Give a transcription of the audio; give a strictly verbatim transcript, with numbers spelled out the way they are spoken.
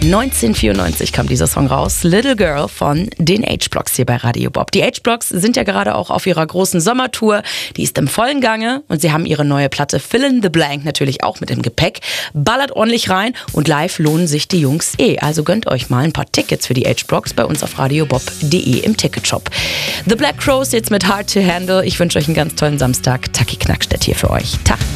neunzehnhundertvierundneunzig kam dieser Song raus, Little Girl von den H-Blocks hier bei Radio Bob. Die H-Blocks sind ja gerade auch auf ihrer großen Sommertour, die ist im vollen Gange und sie haben ihre neue Platte Fill in the Blank natürlich auch mit im Gepäck. Ballert ordentlich rein und live lohnen sich die Jungs eh. Also gönnt euch mal ein paar Tickets für die H-Blocks bei uns auf radiobob punkt de im Ticketshop. The Black Crowes jetzt mit Hard to Handle. Ich wünsche euch einen ganz tollen Samstag. Taki Knackstedt hier für euch. Tag.